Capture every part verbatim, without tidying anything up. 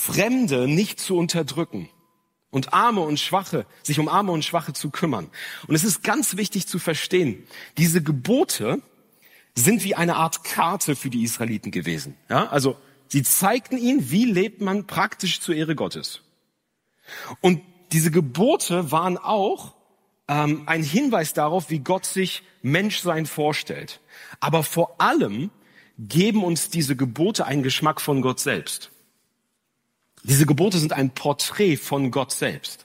Fremde nicht zu unterdrücken und Arme und Schwache, sich um Arme und Schwache zu kümmern. Und es ist ganz wichtig zu verstehen, diese Gebote sind wie eine Art Karte für die Israeliten gewesen. Ja, also sie zeigten ihnen, wie lebt man praktisch zur Ehre Gottes. Und diese Gebote waren auch ähm, ein Hinweis darauf, wie Gott sich Menschsein vorstellt. Aber vor allem geben uns diese Gebote einen Geschmack von Gott selbst. Diese Gebote sind ein Porträt von Gott selbst.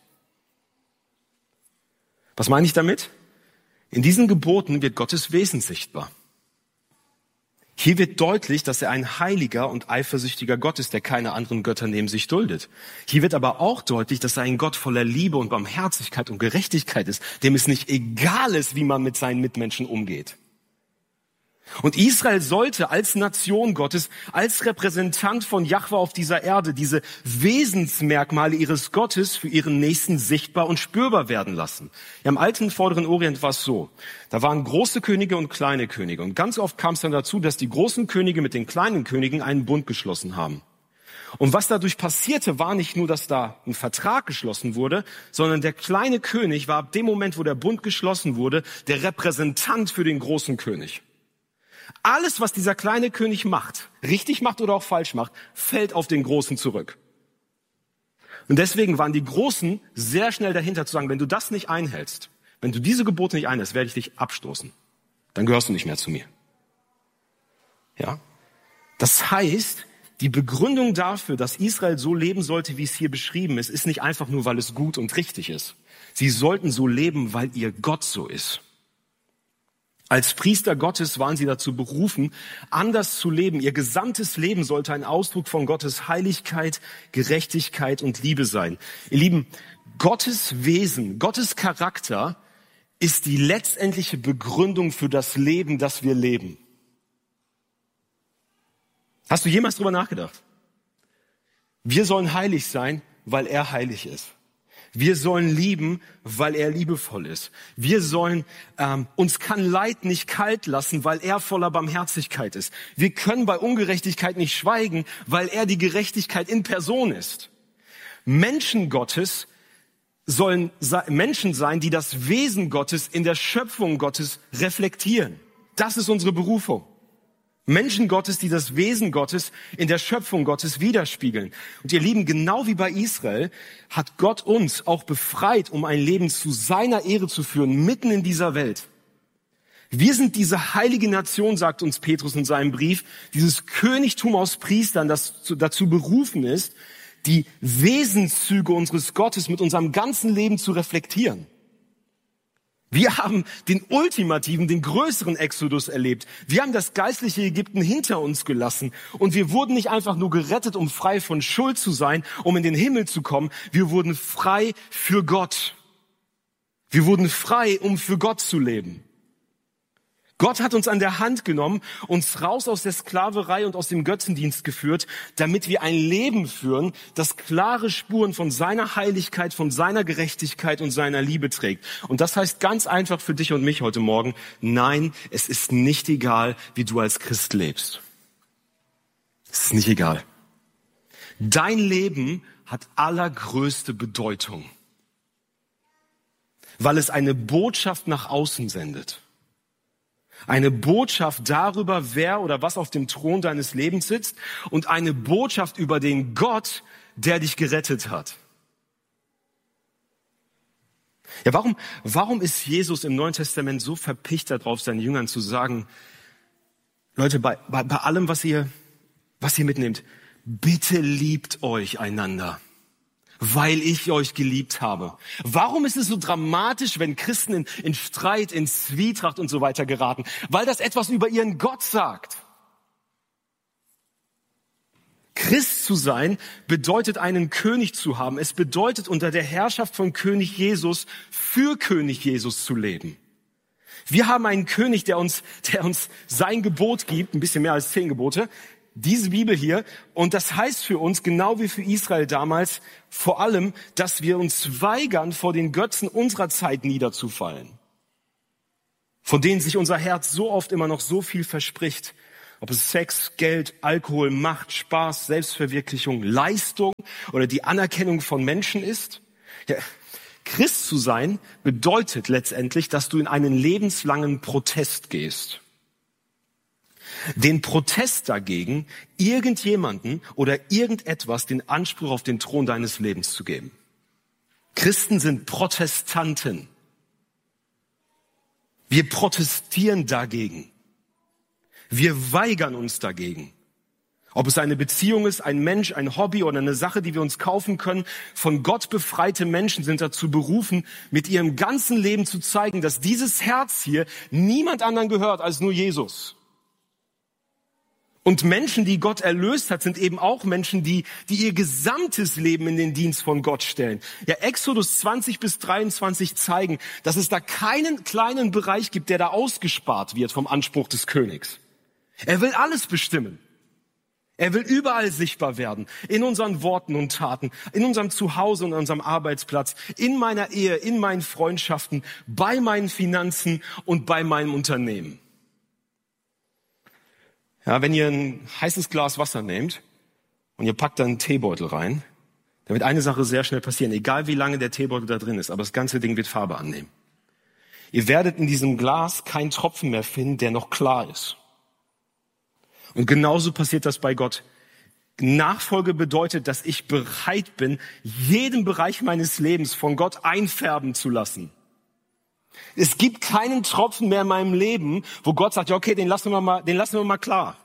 Was meine ich damit? In diesen Geboten wird Gottes Wesen sichtbar. Hier wird deutlich, dass er ein heiliger und eifersüchtiger Gott ist, der keine anderen Götter neben sich duldet. Hier wird aber auch deutlich, dass er ein Gott voller Liebe und Barmherzigkeit und Gerechtigkeit ist, dem es nicht egal ist, wie man mit seinen Mitmenschen umgeht. Und Israel sollte als Nation Gottes, als Repräsentant von Jahwe auf dieser Erde diese Wesensmerkmale ihres Gottes für ihren Nächsten sichtbar und spürbar werden lassen. Ja, im alten Vorderen Orient war es so. Da waren große Könige und kleine Könige. Und ganz oft kam es dann dazu, dass die großen Könige mit den kleinen Königen einen Bund geschlossen haben. Und was dadurch passierte, war nicht nur, dass da ein Vertrag geschlossen wurde, sondern der kleine König war ab dem Moment, wo der Bund geschlossen wurde, der Repräsentant für den großen König. Alles, was dieser kleine König macht, richtig macht oder auch falsch macht, fällt auf den Großen zurück. Und deswegen waren die Großen sehr schnell dahinter zu sagen, wenn du das nicht einhältst, wenn du diese Gebote nicht einhältst, werde ich dich abstoßen. Dann gehörst du nicht mehr zu mir. Ja? Das heißt, die Begründung dafür, dass Israel so leben sollte, wie es hier beschrieben ist, ist nicht einfach nur, weil es gut und richtig ist. Sie sollten so leben, weil ihr Gott so ist. Als Priester Gottes waren sie dazu berufen, anders zu leben. Ihr gesamtes Leben sollte ein Ausdruck von Gottes Heiligkeit, Gerechtigkeit und Liebe sein. Ihr Lieben, Gottes Wesen, Gottes Charakter ist die letztendliche Begründung für das Leben, das wir leben. Hast du jemals drüber nachgedacht? Wir sollen heilig sein, weil er heilig ist. Wir sollen lieben, weil er liebevoll ist. Wir sollen, ähm, uns kann Leid nicht kalt lassen, weil er voller Barmherzigkeit ist. Wir können bei Ungerechtigkeit nicht schweigen, weil er die Gerechtigkeit in Person ist. Menschen Gottes sollen Menschen sein, die das Wesen Gottes in der Schöpfung Gottes reflektieren. Das ist unsere Berufung. Menschen Gottes, die das Wesen Gottes in der Schöpfung Gottes widerspiegeln. Und ihr Lieben, genau wie bei Israel hat Gott uns auch befreit, um ein Leben zu seiner Ehre zu führen, mitten in dieser Welt. Wir sind diese heilige Nation, sagt uns Petrus in seinem Brief, dieses Königtum aus Priestern, das dazu berufen ist, die Wesenszüge unseres Gottes mit unserem ganzen Leben zu reflektieren. Wir haben den ultimativen, den größeren Exodus erlebt. Wir haben das geistliche Ägypten hinter uns gelassen. Und wir wurden nicht einfach nur gerettet, um frei von Schuld zu sein, um in den Himmel zu kommen. Wir wurden frei für Gott. Wir wurden frei, um für Gott zu leben. Gott hat uns an der Hand genommen, uns raus aus der Sklaverei und aus dem Götzendienst geführt, damit wir ein Leben führen, das klare Spuren von seiner Heiligkeit, von seiner Gerechtigkeit und seiner Liebe trägt. Und das heißt ganz einfach für dich und mich heute Morgen, nein, es ist nicht egal, wie du als Christ lebst. Es ist nicht egal. Dein Leben hat allergrößte Bedeutung, weil es eine Botschaft nach außen sendet. Eine Botschaft darüber, wer oder was auf dem Thron deines Lebens sitzt und eine Botschaft über den Gott, der dich gerettet hat. Ja, warum, warum ist Jesus im Neuen Testament so verpicht darauf, seinen Jüngern zu sagen, Leute, bei, bei, bei allem, was ihr, was ihr mitnehmt, bitte liebt euch einander, weil ich euch geliebt habe. Warum ist es so dramatisch, wenn Christen in, in Streit, in Zwietracht und so weiter geraten? Weil das etwas über ihren Gott sagt. Christ zu sein bedeutet, einen König zu haben. Es bedeutet, unter der Herrschaft von König Jesus für König Jesus zu leben. Wir haben einen König, der uns, der uns sein Gebot gibt, ein bisschen mehr als zehn Gebote, diese Bibel hier. Und das heißt für uns, genau wie für Israel damals, vor allem, dass wir uns weigern, vor den Götzen unserer Zeit niederzufallen, von denen sich unser Herz so oft immer noch so viel verspricht, Ob es Sex, Geld, Alkohol, Macht, Spaß, Selbstverwirklichung, Leistung oder die Anerkennung von Menschen ist. Ja, Christ zu sein bedeutet letztendlich, dass du in einen lebenslangen Protest gehst. Den Protest dagegen, irgendjemanden oder irgendetwas den Anspruch auf den Thron deines Lebens zu geben. Christen sind Protestanten. Wir protestieren dagegen. Wir weigern uns dagegen. Ob es eine Beziehung ist, ein Mensch, ein Hobby oder eine Sache, die wir uns kaufen können. Von Gott befreite Menschen sind dazu berufen, mit ihrem ganzen Leben zu zeigen, dass dieses Herz hier niemand anderen gehört als nur Jesus. Und Menschen, die Gott erlöst hat, sind eben auch Menschen, die, die ihr gesamtes Leben in den Dienst von Gott stellen. Ja, Exodus zwanzig bis dreiundzwanzig zeigen, dass es da keinen kleinen Bereich gibt, der da ausgespart wird vom Anspruch des Königs. Er will alles bestimmen. Er will überall sichtbar werden. In unseren Worten und Taten, in unserem Zuhause und unserem Arbeitsplatz, in meiner Ehe, in meinen Freundschaften, bei meinen Finanzen und bei meinem Unternehmen. Ja, wenn ihr ein heißes Glas Wasser nehmt und ihr packt da einen Teebeutel rein, dann wird eine Sache sehr schnell passieren, egal wie lange der Teebeutel da drin ist, aber das ganze Ding wird Farbe annehmen. Ihr werdet in diesem Glas keinen Tropfen mehr finden, der noch klar ist. Und genauso passiert das bei Gott. Nachfolge bedeutet, dass ich bereit bin, jeden Bereich meines Lebens von Gott einfärben zu lassen. Es gibt keinen Tropfen mehr in meinem Leben, wo Gott sagt, ja, okay, den lassen wir mal, den lassen wir mal klar.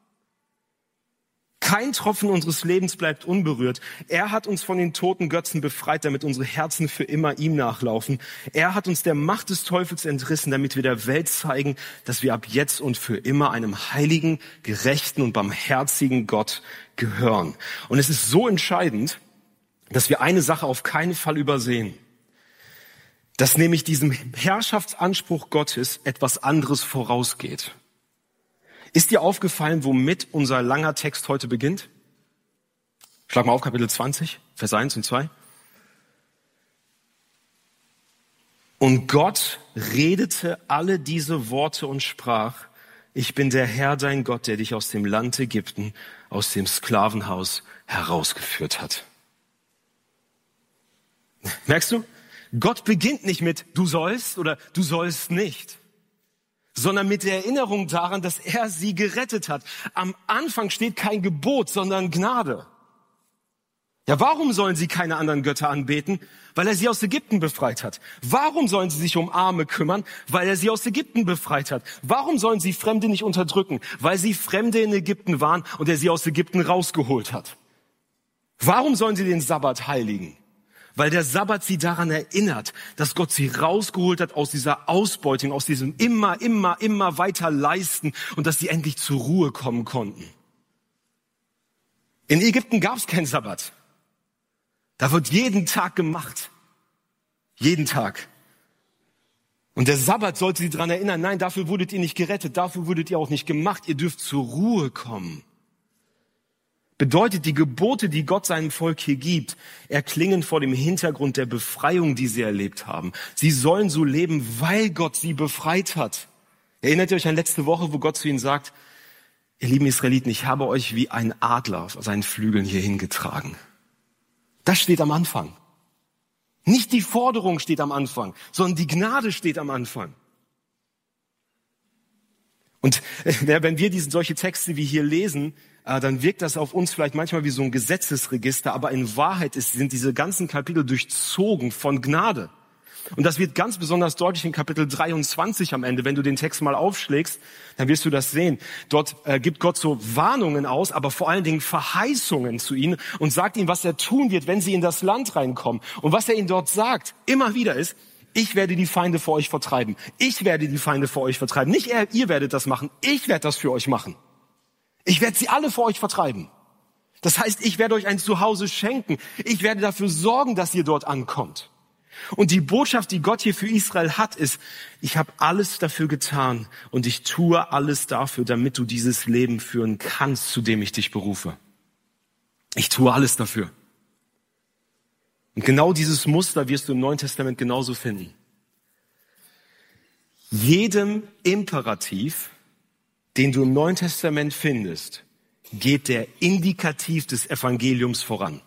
Kein Tropfen unseres Lebens bleibt unberührt. Er hat uns von den toten Götzen befreit, damit unsere Herzen für immer ihm nachlaufen. Er hat uns der Macht des Teufels entrissen, damit wir der Welt zeigen, dass wir ab jetzt und für immer einem heiligen, gerechten und barmherzigen Gott gehören. Und es ist so entscheidend, dass wir eine Sache auf keinen Fall übersehen. Dass nämlich diesem Herrschaftsanspruch Gottes etwas anderes vorausgeht. Ist dir aufgefallen, womit unser langer Text heute beginnt? Schlag mal auf Kapitel zwanzig, Vers eins und zwei. Und Gott redete alle diese Worte und sprach, ich bin der Herr, dein Gott, der dich aus dem Land Ägypten, aus dem Sklavenhaus herausgeführt hat. Merkst du? Gott beginnt nicht mit du sollst oder du sollst nicht, sondern mit der Erinnerung daran, dass er sie gerettet hat. Am Anfang steht kein Gebot, sondern Gnade. Ja, warum sollen sie keine anderen Götter anbeten? Weil er sie aus Ägypten befreit hat. Warum sollen sie sich um Arme kümmern? Weil er sie aus Ägypten befreit hat. Warum sollen sie Fremde nicht unterdrücken? Weil sie Fremde in Ägypten waren und er sie aus Ägypten rausgeholt hat. Warum sollen sie den Sabbat heiligen? Weil der Sabbat sie daran erinnert, dass Gott sie rausgeholt hat aus dieser Ausbeutung, aus diesem immer, immer, immer weiter leisten und dass sie endlich zur Ruhe kommen konnten. In Ägypten gab es keinen Sabbat. Da wird jeden Tag gemacht. Jeden Tag. Und der Sabbat sollte sie daran erinnern, nein, dafür wurdet ihr nicht gerettet, dafür wurdet ihr auch nicht gemacht, ihr dürft zur Ruhe kommen. Bedeutet, die Gebote, die Gott seinem Volk hier gibt, erklingen vor dem Hintergrund der Befreiung, die sie erlebt haben. Sie sollen so leben, weil Gott sie befreit hat. Erinnert ihr euch an letzte Woche, wo Gott zu ihnen sagt, ihr lieben Israeliten, ich habe euch wie ein Adler auf seinen Flügeln hier hingetragen. Das steht am Anfang. Nicht die Forderung steht am Anfang, sondern die Gnade steht am Anfang. Und wenn wir diese solche Texte wie hier lesen, dann wirkt das auf uns vielleicht manchmal wie so ein Gesetzesregister, aber in Wahrheit ist, sind diese ganzen Kapitel durchzogen von Gnade. Und das wird ganz besonders deutlich in Kapitel dreiundzwanzig am Ende. Wenn du den Text mal aufschlägst, dann wirst du das sehen. Dort äh, gibt Gott so Warnungen aus, aber vor allen Dingen Verheißungen zu ihnen und sagt ihnen, was er tun wird, wenn sie in das Land reinkommen. Und was er ihnen dort sagt, immer wieder ist, ich werde die Feinde vor euch vertreiben. Ich werde die Feinde vor euch vertreiben. Nicht er, ihr werdet das machen. Ich werde das für euch machen. Ich werde sie alle vor euch vertreiben. Das heißt, ich werde euch ein Zuhause schenken. Ich werde dafür sorgen, dass ihr dort ankommt. Und die Botschaft, die Gott hier für Israel hat, ist, ich habe alles dafür getan und ich tue alles dafür, damit du dieses Leben führen kannst, zu dem ich dich berufe. Ich tue alles dafür. Und genau dieses Muster wirst du im Neuen Testament genauso finden. Jedem Imperativ den du im Neuen Testament findest, geht der Indikativ des Evangeliums voran.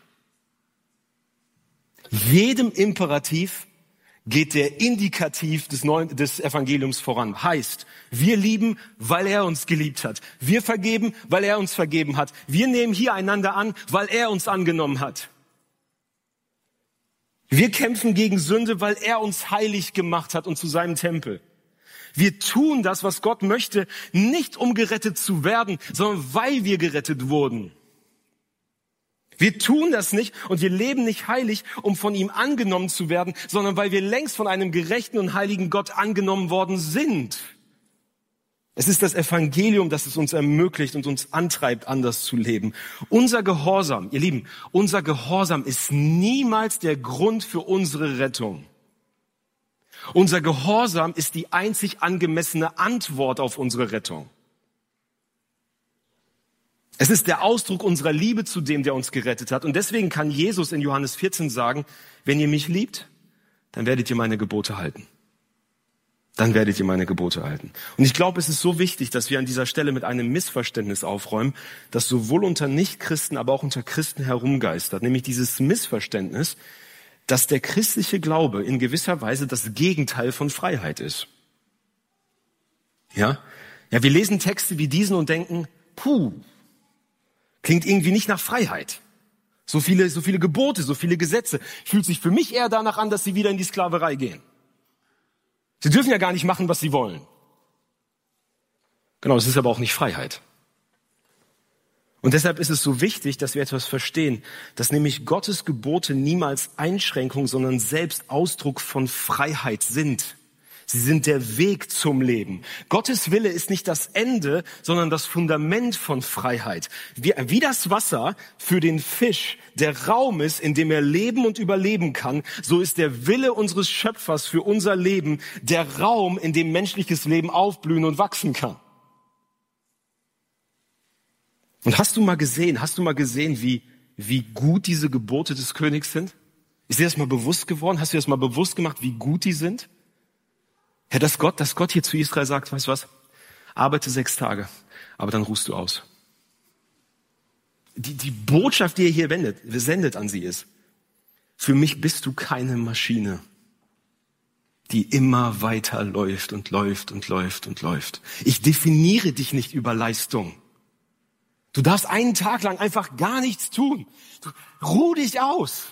Jedem Imperativ geht der Indikativ des, Neuen, des Evangeliums voran. Heißt, wir lieben, weil er uns geliebt hat. Wir vergeben, weil er uns vergeben hat. Wir nehmen hier einander an, weil er uns angenommen hat. Wir kämpfen gegen Sünde, weil er uns heilig gemacht hat und zu seinem Tempel. Wir tun das, was Gott möchte, nicht um gerettet zu werden, sondern weil wir gerettet wurden. Wir tun das nicht und wir leben nicht heilig, um von ihm angenommen zu werden, sondern weil wir längst von einem gerechten und heiligen Gott angenommen worden sind. Es ist das Evangelium, das es uns ermöglicht und uns antreibt, anders zu leben. Unser Gehorsam, ihr Lieben, unser Gehorsam ist niemals der Grund für unsere Rettung. Unser Gehorsam ist die einzig angemessene Antwort auf unsere Rettung. Es ist der Ausdruck unserer Liebe zu dem, der uns gerettet hat. Und deswegen kann Jesus in Johannes vierzehn sagen, wenn ihr mich liebt, dann werdet ihr meine Gebote halten. Dann werdet ihr meine Gebote halten. Und ich glaube, es ist so wichtig, dass wir an dieser Stelle mit einem Missverständnis aufräumen, das sowohl unter Nichtchristen, aber auch unter Christen herumgeistert. Nämlich dieses Missverständnis, dass der christliche Glaube in gewisser Weise das Gegenteil von Freiheit ist. Ja? Ja, wir lesen Texte wie diesen und denken, puh, klingt irgendwie nicht nach Freiheit. So viele, so viele Gebote, so viele Gesetze. Fühlt sich für mich eher danach an, dass sie wieder in die Sklaverei gehen. Sie dürfen ja gar nicht machen, was sie wollen. Genau, es ist aber auch nicht Freiheit. Und deshalb ist es so wichtig, dass wir etwas verstehen, dass nämlich Gottes Gebote niemals Einschränkung, sondern selbst Ausdruck von Freiheit sind. Sie sind der Weg zum Leben. Gottes Wille ist nicht das Ende, sondern das Fundament von Freiheit. Wie, wie das Wasser für den Fisch der Raum ist, in dem er leben und überleben kann, so ist der Wille unseres Schöpfers für unser Leben der Raum, in dem menschliches Leben aufblühen und wachsen kann. Und hast du mal gesehen, hast du mal gesehen, wie, wie gut diese Gebote des Königs sind? Ist dir das mal bewusst geworden? Hast du dir das mal bewusst gemacht, wie gut die sind? Ja, dass Gott, dass Gott hier zu Israel sagt, weißt du was? Arbeite sechs Tage, aber dann ruhst du aus. Die, die Botschaft, die er hier wendet, sendet an sie ist, für mich bist du keine Maschine, die immer weiter läuft und läuft und läuft und läuft. Ich definiere dich nicht über Leistung. Du darfst einen Tag lang einfach gar nichts tun. Du, ruh dich aus.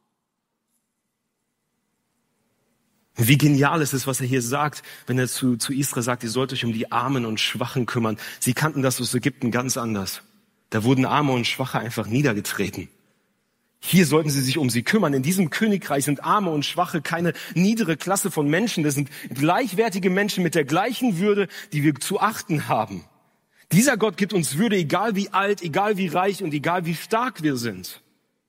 Wie genial ist es, was er hier sagt, wenn er zu, zu Israel sagt, ihr sollt euch um die Armen und Schwachen kümmern. Sie kannten das aus Ägypten ganz anders. Da wurden Arme und Schwache einfach niedergetreten. Hier sollten sie sich um sie kümmern. In diesem Königreich sind Arme und Schwache keine niedere Klasse von Menschen. Das sind gleichwertige Menschen mit der gleichen Würde, die wir zu achten haben. Dieser Gott gibt uns Würde, egal wie alt, egal wie reich und egal wie stark wir sind.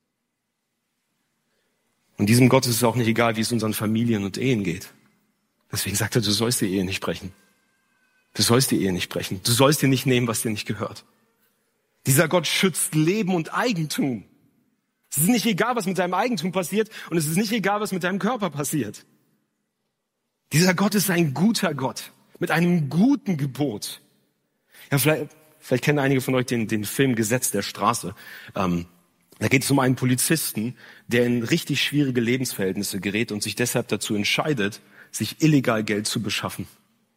Und diesem Gott ist es auch nicht egal, wie es unseren Familien und Ehen geht. Deswegen sagt er, du sollst die Ehe nicht brechen. Du sollst die Ehe nicht brechen. Du sollst dir nicht nehmen, was dir nicht gehört. Dieser Gott schützt Leben und Eigentum. Es ist nicht egal, was mit deinem Eigentum passiert und es ist nicht egal, was mit deinem Körper passiert. Dieser Gott ist ein guter Gott mit einem guten Gebot. Ja, vielleicht, vielleicht kennen einige von euch den, den Film Gesetz der Straße. Ähm, da geht es um einen Polizisten, der in richtig schwierige Lebensverhältnisse gerät und sich deshalb dazu entscheidet, sich illegal Geld zu beschaffen.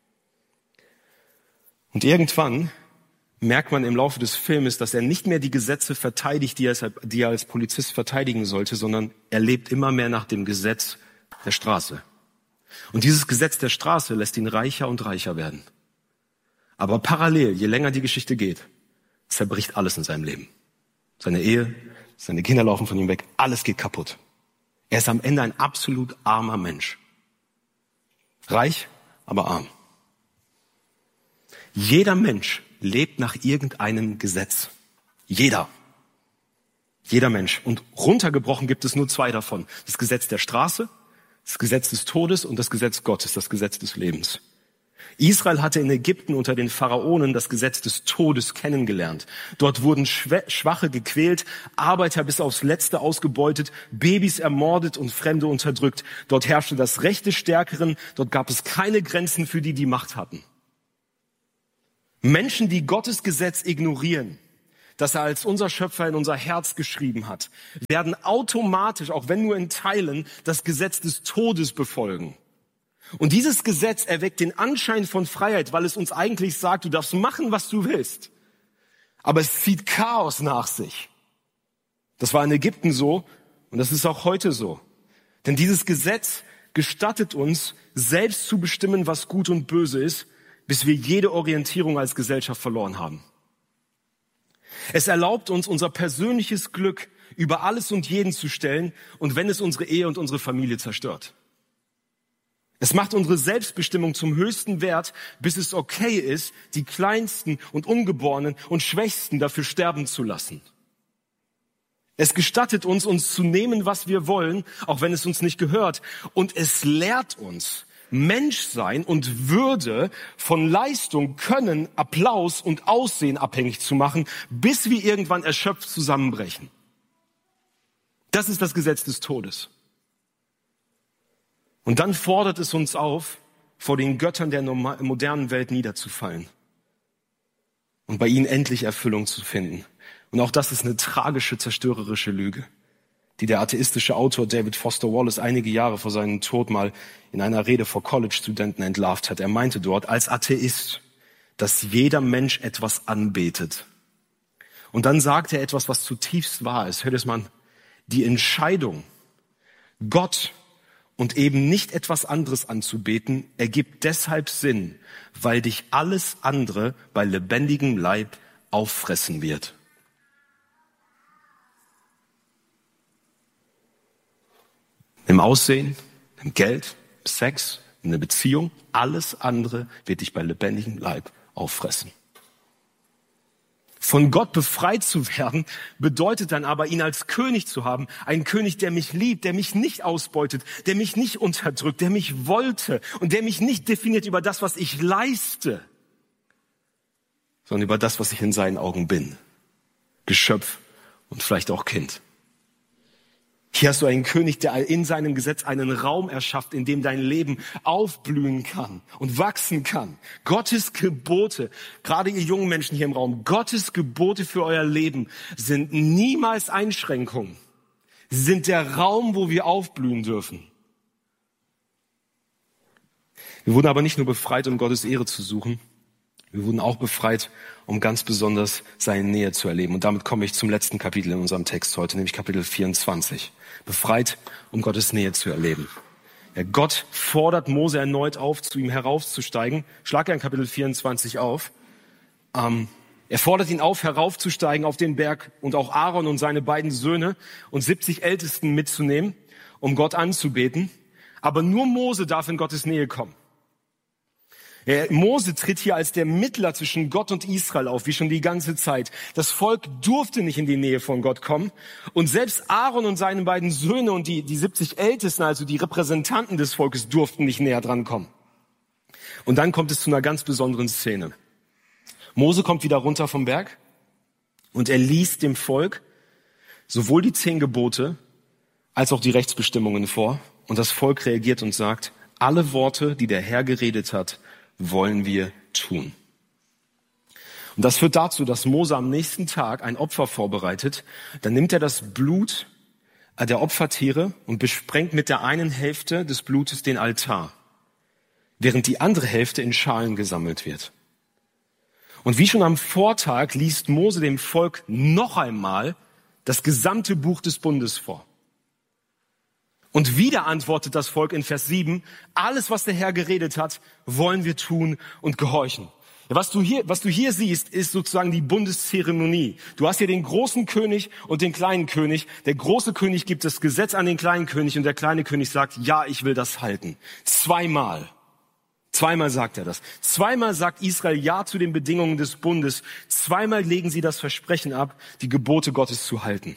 Und irgendwann merkt man im Laufe des Filmes, dass er nicht mehr die Gesetze verteidigt, die er, als, die er als Polizist verteidigen sollte, sondern er lebt immer mehr nach dem Gesetz der Straße. Und dieses Gesetz der Straße lässt ihn reicher und reicher werden. Aber parallel, je länger die Geschichte geht, zerbricht alles in seinem Leben. Seine Ehe, seine Kinder laufen von ihm weg, alles geht kaputt. Er ist am Ende ein absolut armer Mensch. Reich, aber arm. Jeder Mensch lebt nach irgendeinem Gesetz. Jeder. Jeder Mensch. Und runtergebrochen gibt es nur zwei davon. Das Gesetz der Straße, das Gesetz des Todes und das Gesetz Gottes, das Gesetz des Lebens. Israel hatte in Ägypten unter den Pharaonen das Gesetz des Todes kennengelernt. Dort wurden Schwache gequält, Arbeiter bis aufs Letzte ausgebeutet, Babys ermordet und Fremde unterdrückt. Dort herrschte das Recht des Stärkeren, dort gab es keine Grenzen für die, die Macht hatten. Menschen, die Gottes Gesetz ignorieren, das er als unser Schöpfer in unser Herz geschrieben hat, werden automatisch, auch wenn nur in Teilen, das Gesetz des Todes befolgen. Und dieses Gesetz erweckt den Anschein von Freiheit, weil es uns eigentlich sagt, du darfst machen, was du willst. Aber es zieht Chaos nach sich. Das war in Ägypten so und das ist auch heute so. Denn dieses Gesetz gestattet uns, selbst zu bestimmen, was gut und böse ist, bis wir jede Orientierung als Gesellschaft verloren haben. Es erlaubt uns, unser persönliches Glück über alles und jeden zu stellen und wenn es unsere Ehe und unsere Familie zerstört. Es macht unsere Selbstbestimmung zum höchsten Wert, bis es okay ist, die Kleinsten und Ungeborenen und Schwächsten dafür sterben zu lassen. Es gestattet uns, uns zu nehmen, was wir wollen, auch wenn es uns nicht gehört. Und es lehrt uns, Menschsein und Würde von Leistung, Können, Applaus und Aussehen abhängig zu machen, bis wir irgendwann erschöpft zusammenbrechen. Das ist das Gesetz des Todes. Und dann fordert es uns auf, vor den Göttern der modernen Welt niederzufallen und bei ihnen endlich Erfüllung zu finden. Und auch das ist eine tragische, zerstörerische Lüge, die der atheistische Autor David Foster Wallace einige Jahre vor seinem Tod mal in einer Rede vor College-Studenten entlarvt hat. Er meinte dort als Atheist, dass jeder Mensch etwas anbetet. Und dann sagt er etwas, was zutiefst wahr ist. Hört es mal an. Die Entscheidung, Gott und eben nicht etwas anderes anzubeten, ergibt deshalb Sinn, weil dich alles andere bei lebendigem Leib auffressen wird. Im Aussehen, im Geld, im Sex, in der Beziehung, alles andere wird dich bei lebendigem Leib auffressen. Von Gott befreit zu werden, bedeutet dann aber, ihn als König zu haben. Einen König, der mich liebt, der mich nicht ausbeutet, der mich nicht unterdrückt, der mich wollte und der mich nicht definiert über das, was ich leiste, sondern über das, was ich in seinen Augen bin. Geschöpf und vielleicht auch Kind. Hier hast du einen König, der in seinem Gesetz einen Raum erschafft, in dem dein Leben aufblühen kann und wachsen kann. Gottes Gebote, gerade ihr jungen Menschen hier im Raum, Gottes Gebote für euer Leben sind niemals Einschränkungen. Sie sind der Raum, wo wir aufblühen dürfen. Wir wurden aber nicht nur befreit, um Gottes Ehre zu suchen. Wir wurden auch befreit, um ganz besonders seine Nähe zu erleben. Und damit komme ich zum letzten Kapitel in unserem Text heute, nämlich Kapitel vierundzwanzig. Befreit, um Gottes Nähe zu erleben. Ja, Gott fordert Mose erneut auf, zu ihm heraufzusteigen. Schlag ja in Kapitel vierundzwanzig auf. Ähm, er fordert ihn auf, heraufzusteigen auf den Berg und auch Aaron und seine beiden Söhne und siebzig Ältesten mitzunehmen, um Gott anzubeten. Aber nur Mose darf in Gottes Nähe kommen. Ja, Mose tritt hier als der Mittler zwischen Gott und Israel auf, wie schon die ganze Zeit. Das Volk durfte nicht in die Nähe von Gott kommen. Und selbst Aaron und seine beiden Söhne und die, die siebzig Ältesten, also die Repräsentanten des Volkes, durften nicht näher dran kommen. Und dann kommt es zu einer ganz besonderen Szene. Mose kommt wieder runter vom Berg und er liest dem Volk sowohl die zehn Gebote als auch die Rechtsbestimmungen vor. Und das Volk reagiert und sagt, alle Worte, die der Herr geredet hat, wollen wir tun. Und das führt dazu, dass Mose am nächsten Tag ein Opfer vorbereitet. Dann nimmt er das Blut der Opfertiere und besprengt mit der einen Hälfte des Blutes den Altar, während die andere Hälfte in Schalen gesammelt wird. Und wie schon am Vortag liest Mose dem Volk noch einmal das gesamte Buch des Bundes vor. Und wieder antwortet das Volk in Vers sieben, alles, was der Herr geredet hat, wollen wir tun und gehorchen. Was du hier, was du hier siehst, ist sozusagen die Bundeszeremonie. Du hast hier den großen König und den kleinen König. Der große König gibt das Gesetz an den kleinen König und der kleine König sagt, ja, ich will das halten. Zweimal. Zweimal sagt er das. Zweimal sagt Israel ja zu den Bedingungen des Bundes. Zweimal legen sie das Versprechen ab, die Gebote Gottes zu halten.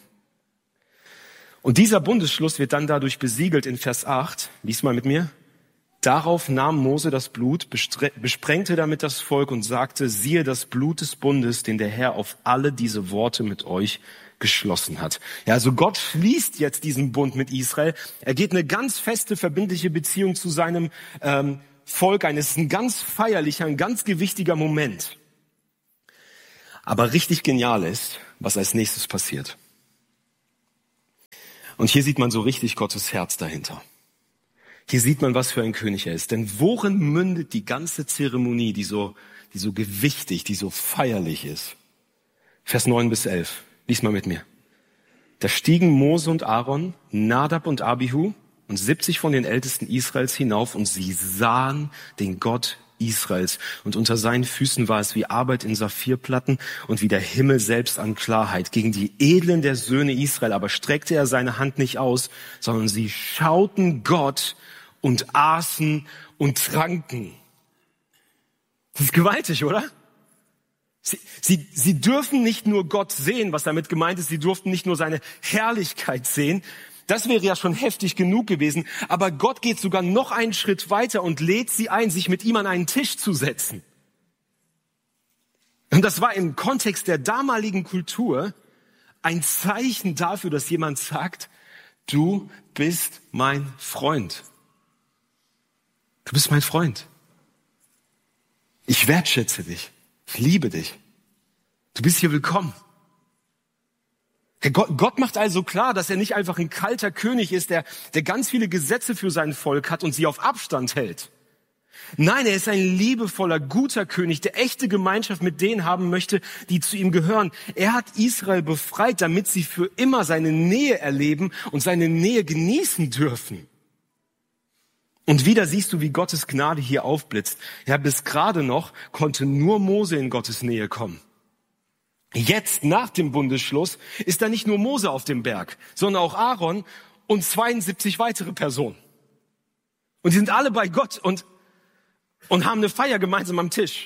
Und dieser Bundesschluss wird dann dadurch besiegelt in Vers acht. Lies mal mit mir. Darauf nahm Mose das Blut, besprengte damit das Volk und sagte, siehe das Blut des Bundes, den der Herr auf alle diese Worte mit euch geschlossen hat. Ja, also Gott schließt jetzt diesen Bund mit Israel. Er geht eine ganz feste, verbindliche Beziehung zu seinem ähm, Volk ein. Es ist ein ganz feierlicher, ein ganz gewichtiger Moment. Aber richtig genial ist, was als nächstes passiert. Und hier sieht man so richtig Gottes Herz dahinter. Hier sieht man, was für ein König er ist. Denn worin mündet die ganze Zeremonie, die so, die so gewichtig, die so feierlich ist? Vers neun bis elf. Lies mal mit mir. Da stiegen Mose und Aaron, Nadab und Abihu und siebzig von den Ältesten Israels hinauf und sie sahen den Gott Israels. Und unter seinen Füßen war es wie Arbeit in Saphirplatten und wie der Himmel selbst an Klarheit. Gegen die Edlen der Söhne Israel aber streckte er seine Hand nicht aus, sondern sie schauten Gott und aßen und tranken. Das ist gewaltig, oder? Sie, sie, sie dürfen nicht nur Gott sehen, was damit gemeint ist, sie durften nicht nur seine Herrlichkeit sehen. Das wäre ja schon heftig genug gewesen. Aber Gott geht sogar noch einen Schritt weiter und lädt sie ein, sich mit ihm an einen Tisch zu setzen. Und das war im Kontext der damaligen Kultur ein Zeichen dafür, dass jemand sagt, du bist mein Freund. Du bist mein Freund. Ich wertschätze dich. Ich liebe dich. Du bist hier willkommen. Gott, Gott macht also klar, dass er nicht einfach ein kalter König ist, der, der ganz viele Gesetze für sein Volk hat und sie auf Abstand hält. Nein, er ist ein liebevoller, guter König, der echte Gemeinschaft mit denen haben möchte, die zu ihm gehören. Er hat Israel befreit, damit sie für immer seine Nähe erleben und seine Nähe genießen dürfen. Und wieder siehst du, wie Gottes Gnade hier aufblitzt. Ja, bis gerade noch konnte nur Mose in Gottes Nähe kommen. Jetzt, nach dem Bundesschluss, ist da nicht nur Mose auf dem Berg, sondern auch Aaron und zweiundsiebzig weitere Personen. Und die sind alle bei Gott und, und haben eine Feier gemeinsam am Tisch.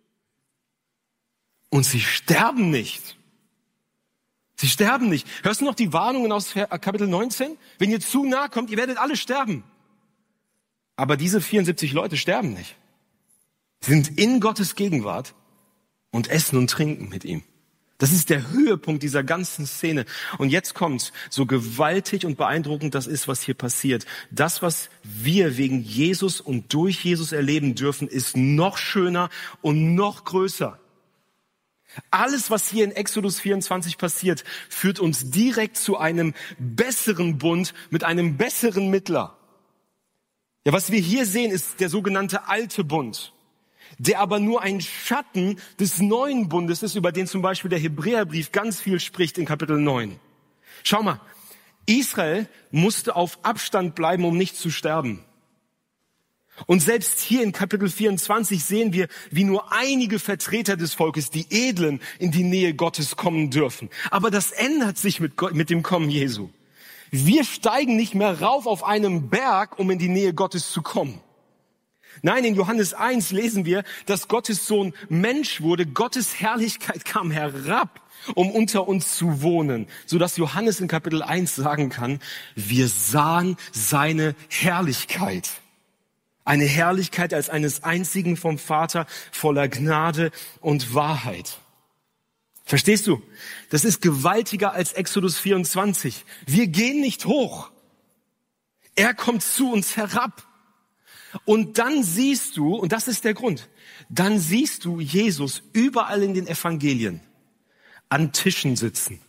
Und sie sterben nicht. Sie sterben nicht. Hörst du noch die Warnungen aus Kapitel neunzehn? Wenn ihr zu nah kommt, ihr werdet alle sterben. Aber diese vierundsiebzig Leute sterben nicht. Sie sind in Gottes Gegenwart und essen und trinken mit ihm. Das ist der Höhepunkt dieser ganzen Szene. Und jetzt kommt's, so gewaltig und beeindruckend das ist, was hier passiert. Das, was wir wegen Jesus und durch Jesus erleben dürfen, ist noch schöner und noch größer. Alles, was hier in Exodus vierundzwanzig passiert, führt uns direkt zu einem besseren Bund mit einem besseren Mittler. Ja, was wir hier sehen, ist der sogenannte alte Bund, der aber nur ein Schatten des neuen Bundes ist, über den zum Beispiel der Hebräerbrief ganz viel spricht in Kapitel neun. Schau mal, Israel musste auf Abstand bleiben, um nicht zu sterben. Und selbst hier in Kapitel vierundzwanzig sehen wir, wie nur einige Vertreter des Volkes, die Edlen, in die Nähe Gottes kommen dürfen. Aber das ändert sich mit, Gott, mit dem Kommen Jesu. Wir steigen nicht mehr rauf auf einem Berg, um in die Nähe Gottes zu kommen. Nein, in Johannes eins lesen wir, dass Gottes Sohn Mensch wurde. Gottes Herrlichkeit kam herab, um unter uns zu wohnen. Sodass Johannes in Kapitel eins sagen kann, wir sahen seine Herrlichkeit. Eine Herrlichkeit als eines einzigen vom Vater, voller Gnade und Wahrheit. Verstehst du? Das ist gewaltiger als Exodus vierundzwanzig. Wir gehen nicht hoch. Er kommt zu uns herab. Und dann siehst du, und das ist der Grund, dann siehst du Jesus überall in den Evangelien an Tischen sitzen.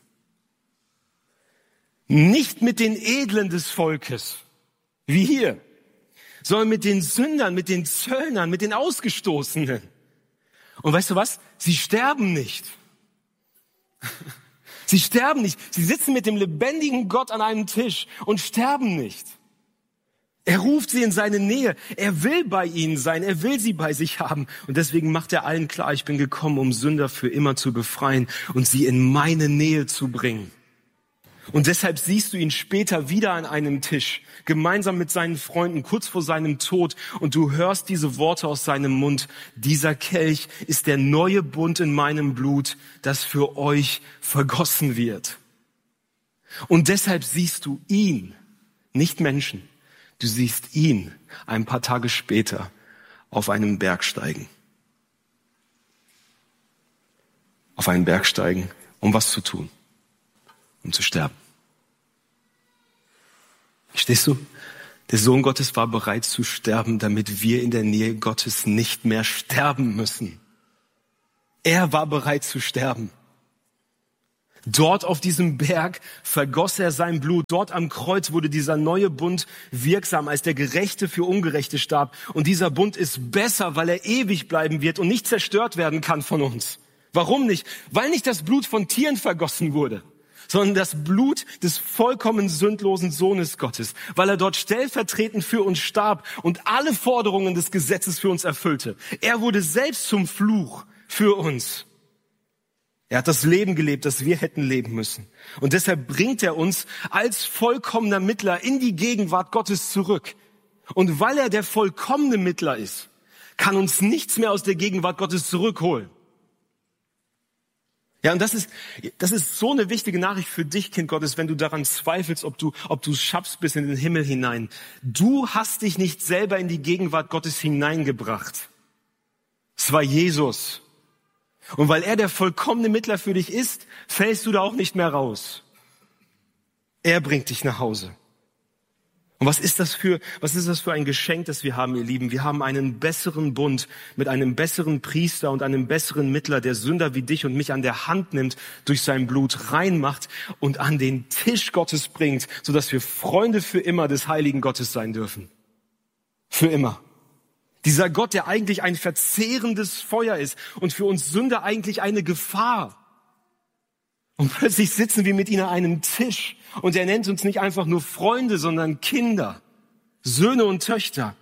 Nicht mit den Edlen des Volkes, wie hier, sondern mit den Sündern, mit den Zöllnern, mit den Ausgestoßenen. Und weißt du was? Sie sterben nicht. Sie sterben nicht. Sie sitzen mit dem lebendigen Gott an einem Tisch und sterben nicht. Er ruft sie in seine Nähe. Er will bei ihnen sein. Er will sie bei sich haben. Und deswegen macht er allen klar, ich bin gekommen, um Sünder für immer zu befreien und sie in meine Nähe zu bringen. Und deshalb siehst du ihn später wieder an einem Tisch, gemeinsam mit seinen Freunden, kurz vor seinem Tod. Und du hörst diese Worte aus seinem Mund. Dieser Kelch ist der neue Bund in meinem Blut, das für euch vergossen wird. Und deshalb siehst du ihn, nicht Menschen. Du siehst ihn ein paar Tage später auf einem Berg steigen. Auf einen Berg steigen, um was zu tun? Um zu sterben. Verstehst du? Der Sohn Gottes war bereit zu sterben, damit wir in der Nähe Gottes nicht mehr sterben müssen. Er war bereit zu sterben. Dort auf diesem Berg vergoss er sein Blut. Dort am Kreuz wurde dieser neue Bund wirksam, als der Gerechte für Ungerechte starb. Und dieser Bund ist besser, weil er ewig bleiben wird und nicht zerstört werden kann von uns. Warum nicht? Weil nicht das Blut von Tieren vergossen wurde, sondern das Blut des vollkommen sündlosen Sohnes Gottes, weil er dort stellvertretend für uns starb und alle Forderungen des Gesetzes für uns erfüllte. Er wurde selbst zum Fluch für uns. Er hat das Leben gelebt, das wir hätten leben müssen. Und deshalb bringt er uns als vollkommener Mittler in die Gegenwart Gottes zurück. Und weil er der vollkommene Mittler ist, kann uns nichts mehr aus der Gegenwart Gottes zurückholen. Ja, und das ist, das ist so eine wichtige Nachricht für dich, Kind Gottes, wenn du daran zweifelst, ob du, ob du es schaffst bis in den Himmel hinein. Du hast dich nicht selber in die Gegenwart Gottes hineingebracht. Es war Jesus. Und weil er der vollkommene Mittler für dich ist, fällst du da auch nicht mehr raus. Er bringt dich nach Hause. Und was ist das für, was ist das für ein Geschenk, das wir haben, ihr Lieben? Wir haben einen besseren Bund mit einem besseren Priester und einem besseren Mittler, der Sünder wie dich und mich an der Hand nimmt, durch sein Blut reinmacht und an den Tisch Gottes bringt, sodass wir Freunde für immer des heiligen Gottes sein dürfen. Für immer. Dieser Gott, der eigentlich ein verzehrendes Feuer ist und für uns Sünder eigentlich eine Gefahr. Und plötzlich sitzen wir mit ihm an einem Tisch und er nennt uns nicht einfach nur Freunde, sondern Kinder, Söhne und Töchter.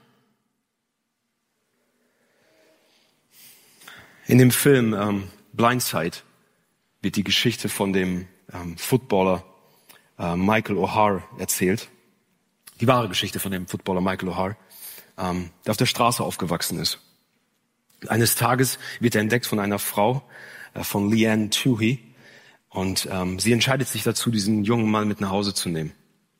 In dem Film ähm, Blindside wird die Geschichte von dem ähm, Footballer äh, Michael O'Hare erzählt. Die wahre Geschichte von dem Footballer Michael O'Hare, ähm, der auf der Straße aufgewachsen ist. Eines Tages wird er entdeckt von einer Frau, äh, von Leanne Toohey, und ähm, sie entscheidet sich dazu, diesen jungen Mann mit nach Hause zu nehmen.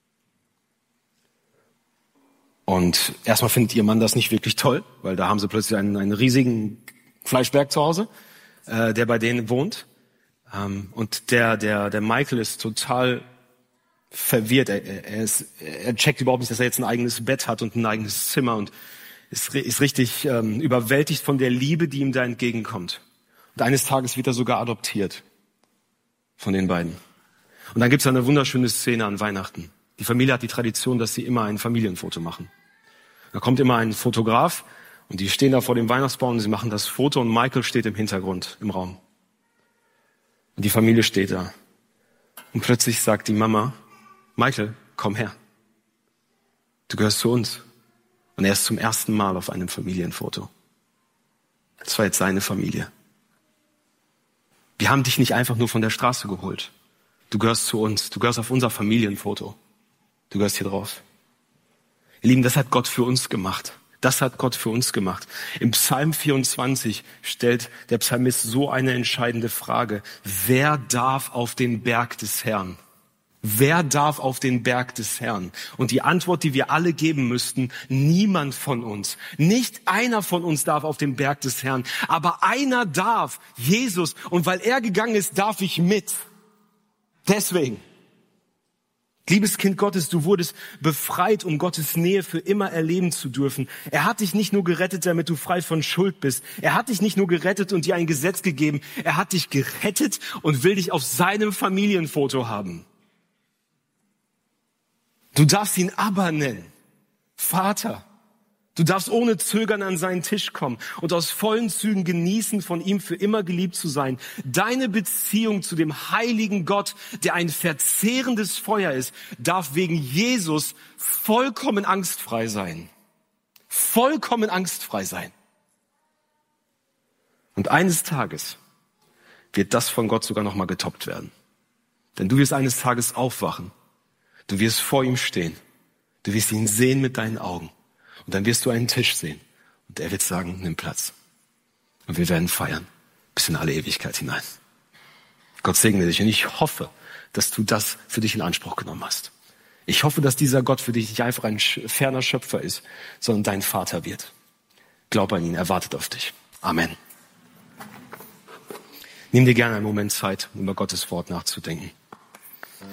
Und erstmal findet ihr Mann das nicht wirklich toll, weil da haben sie plötzlich einen, einen riesigen Fleischberg zu Hause, äh, der bei denen wohnt. Ähm, und der, der, der Michael ist total verwirrt. Er, er, ist, er checkt überhaupt nicht, dass er jetzt ein eigenes Bett hat und ein eigenes Zimmer und ist, ist richtig ähm, überwältigt von der Liebe, die ihm da entgegenkommt. Und eines Tages wird er sogar adoptiert von den beiden. Und dann gibt es eine wunderschöne Szene an Weihnachten. Die Familie hat die Tradition, dass sie immer ein Familienfoto machen. Da kommt immer ein Fotograf und die stehen da vor dem Weihnachtsbaum und sie machen das Foto und Michael steht im Hintergrund im Raum. Und die Familie steht da. Und plötzlich sagt die Mama, Michael, komm her. Du gehörst zu uns. Und er ist zum ersten Mal auf einem Familienfoto. Das war jetzt seine Familie. Wir haben dich nicht einfach nur von der Straße geholt. Du gehörst zu uns. Du gehörst auf unser Familienfoto. Du gehörst hier drauf. Ihr Lieben, das hat Gott für uns gemacht. Das hat Gott für uns gemacht. Im Psalm vierundzwanzig stellt der Psalmist so eine entscheidende Frage. Wer darf auf den Berg des Herrn? Wer darf auf den Berg des Herrn? Und die Antwort, die wir alle geben müssten, niemand von uns. Nicht einer von uns darf auf den Berg des Herrn. Aber einer darf, Jesus. Und weil er gegangen ist, darf ich mit. Deswegen. Liebes Kind Gottes, du wurdest befreit, um Gottes Nähe für immer erleben zu dürfen. Er hat dich nicht nur gerettet, damit du frei von Schuld bist. Er hat dich nicht nur gerettet und dir ein Gesetz gegeben. Er hat dich gerettet und will dich auf seinem Familienfoto haben. Du darfst ihn Abba nennen, Vater. Du darfst ohne Zögern an seinen Tisch kommen und aus vollen Zügen genießen, von ihm für immer geliebt zu sein. Deine Beziehung zu dem heiligen Gott, der ein verzehrendes Feuer ist, darf wegen Jesus vollkommen angstfrei sein. Vollkommen angstfrei sein. Und eines Tages wird das von Gott sogar nochmal getoppt werden. Denn du wirst eines Tages aufwachen. Du wirst vor ihm stehen. Du wirst ihn sehen mit deinen Augen. Und dann wirst du einen Tisch sehen. Und er wird sagen, nimm Platz. Und wir werden feiern. Bis in alle Ewigkeit hinein. Gott segne dich. Und ich hoffe, dass du das für dich in Anspruch genommen hast. Ich hoffe, dass dieser Gott für dich nicht einfach ein ferner Schöpfer ist, sondern dein Vater wird. Glaub an ihn, er wartet auf dich. Amen. Nimm dir gerne einen Moment Zeit, um über Gottes Wort nachzudenken.